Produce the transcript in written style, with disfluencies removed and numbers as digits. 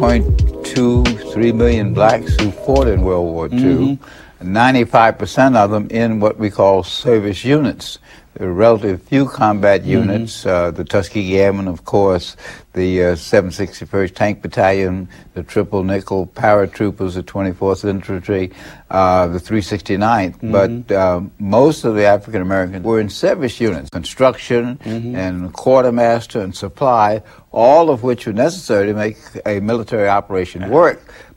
1.23 million blacks who fought in World War II, 95% of them in what we call service units. There are relatively few combat units, the Tuskegee Airmen, of course, the 761st Tank Battalion, the Triple Nickel Paratroopers, the 24th Infantry, the 369th. But most of the African Americans were in service units, construction and quartermaster and supply, all of which were necessary to make a military operation work.